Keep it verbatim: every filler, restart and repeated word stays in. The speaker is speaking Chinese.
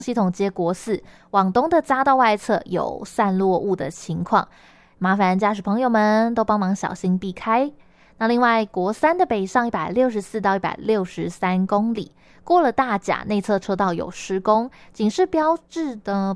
系统街国四往东的匝道外侧有散落物的情况，麻烦驾驶朋友们都帮忙小心避开。那另外国三的北上一百六十四到一百六十三公里，过了大甲内侧车道有施工，警示标志的